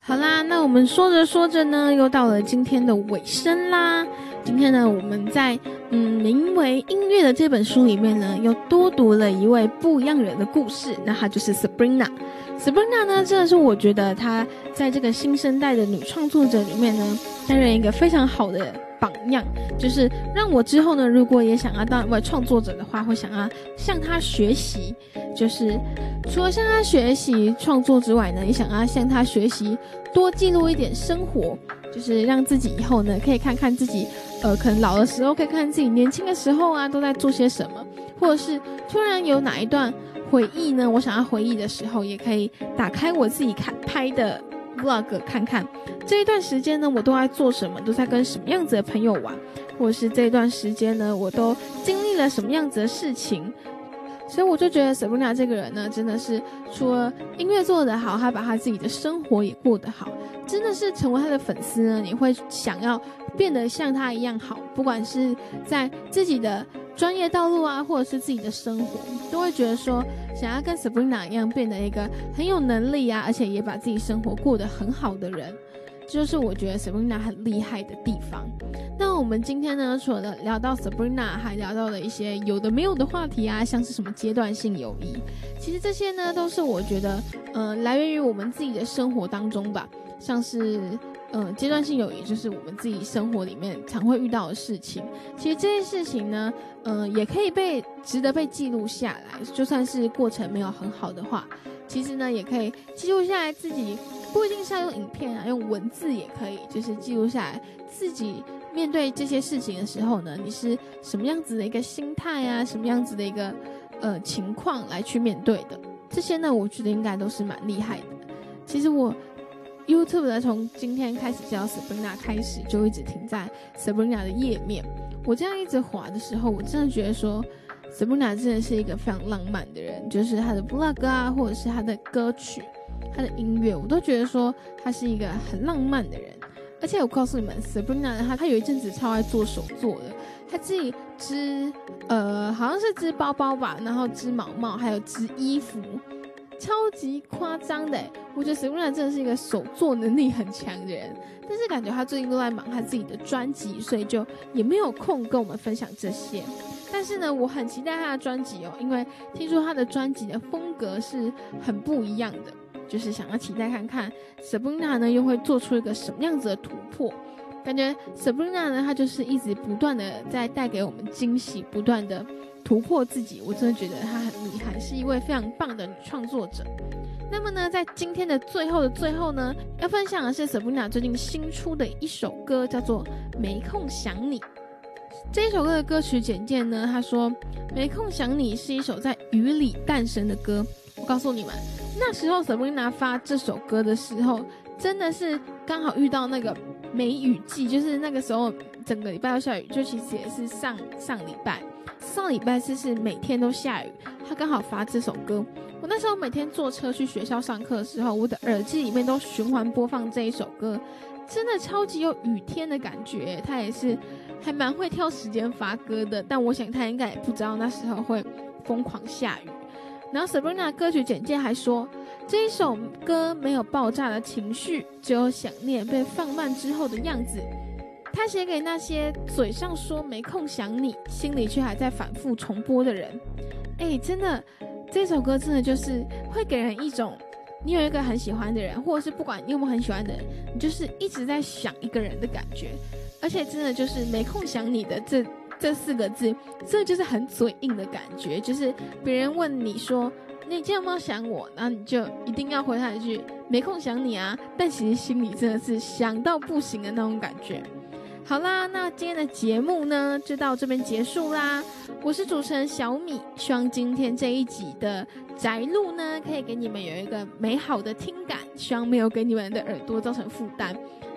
好啦，那我们说着说着呢，又到了今天的尾声啦。今天呢，我们在名为《音乐》的这本书里面呢，又多读了一位不一样人的故事，那她就是 Sabrina。Sabrina 呢，真的是我觉得她在这个新生代的女创作者里面呢，担任一个非常好的榜样，就是让我之后呢，如果也想要当一位创作者的话，会想要向她学习，就是除了向她学习创作之外呢，也想要向她学习多记录一点生活，就是让自己以后呢可以看看自己可能老的时候可以看自己年轻的时候啊都在做些什么，或者是突然有哪一段回忆呢我想要回忆的时候，也可以打开我自己拍的 vlog 看看这一段时间呢我都在做什么，都在跟什么样子的朋友玩，或者是这一段时间呢我都经历了什么样子的事情。所以我就觉得 Sabrina 这个人呢，真的是除了音乐做得好，他把他自己的生活也过得好，真的是成为他的粉丝呢，你会想要变得像他一样好，不管是在自己的专业道路啊，或者是自己的生活，都会觉得说想要跟 Sabrina 一样变得一个很有能力啊，而且也把自己生活过得很好的人，这就是我觉得 Sabrina 很厉害的地方。那我们今天呢，除了聊到 Sabrina， 还聊到了一些有的没有的话题啊，像是什么阶段性友谊，其实这些呢都是我觉得来源于我们自己的生活当中吧，像是阶段性友谊就是我们自己生活里面常会遇到的事情，其实这些事情呢也可以值得被记录下来，就算是过程没有很好的话，其实呢也可以记录下来自己，不一定是要用影片啊，用文字也可以，就是记录下来自己面对这些事情的时候呢，你是什么样子的一个心态啊，什么样子的一个情况来去面对的，这些呢我觉得应该都是蛮厉害的。其实我 YouTube 呢从今天开始叫 Sabrina 开始，就一直停在 Sabrina 的页面，我这样一直滑的时候，我真的觉得说 Sabrina 真的是一个非常浪漫的人，就是她的 vlog 啊，或者是她的歌曲，她的音乐，我都觉得说她是一个很浪漫的人。而且我告诉你们 Sabrina 她有一阵子超爱做手作的，她自己织好像是织包包吧，然后织毛毛，还有织衣服，超级夸张的。我觉得 Sabrina 真的是一个手作能力很强的人，但是感觉她最近都在忙她自己的专辑，所以就也没有空跟我们分享这些。但是呢，我很期待她的专辑哦，因为听说她的专辑的风格是很不一样的，就是想要期待看看 Sabrina 呢又会做出一个什么样子的突破。感觉 Sabrina 呢她就是一直不断的在带给我们惊喜，不断的突破自己，我真的觉得她很厉害，是一位非常棒的女创作者。那么呢，在今天的最后的最后呢，要分享的是 Sabrina 最近新出的一首歌，叫做没空想你。这一首歌的歌曲简介呢，他说没空想你是一首在雨里诞生的歌。我告诉你们，那时候 Sabrina 发这首歌的时候，真的是刚好遇到那个梅雨季，就是那个时候整个礼拜都下雨，就其实也是上礼拜是每天都下雨，他刚好发这首歌。我那时候每天坐车去学校上课的时候，我的耳机里面都循环播放这一首歌，真的超级有雨天的感觉。他也是还蛮会挑时间发歌的，但我想他应该也不知道那时候会疯狂下雨。然后 Sabrina 歌曲简介还说，这一首歌没有爆炸的情绪，只有想念被放慢之后的样子。他写给那些嘴上说没空想你，心里却还在反复重播的人。真的这首歌真的就是会给人一种你有一个很喜欢的人，或者是不管你有没有很喜欢的人，你就是一直在想一个人的感觉。而且真的就是没空想你的这4个字，真的就是很嘴硬的感觉，就是别人问你说你今天有没有想我，然后你就一定要回他一句没空想你啊，但其实心里真的是想到不行的那种感觉。好啦，那今天的节目呢就到这边结束啦。我是主持人小米，希望今天这一集的宅录呢可以给你们有一个美好的听感，希望没有给你们的耳朵造成负担。